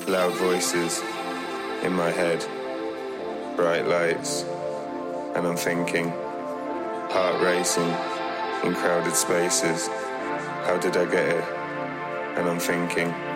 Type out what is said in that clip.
loud voices in my head, bright lights, and I'm thinking, heart racing in crowded spaces, how did I get here? And I'm thinking,